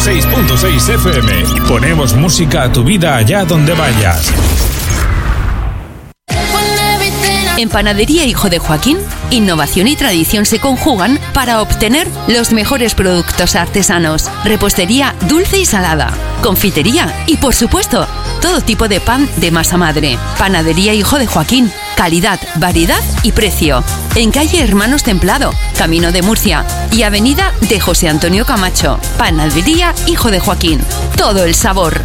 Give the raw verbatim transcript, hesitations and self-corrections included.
seis punto seis F M. Ponemos música a tu vida allá donde vayas. En Panadería Hijo de Joaquín, innovación y tradición se conjugan para obtener los mejores productos artesanos. Repostería dulce y salada, confitería y, por supuesto, todo tipo de pan de masa madre. Panadería Hijo de Joaquín. Calidad, variedad y precio. En calle Hermanos Templado, Camino de Murcia y avenida de José Antonio Camacho. Panadería Hijo de Joaquín. Todo el sabor.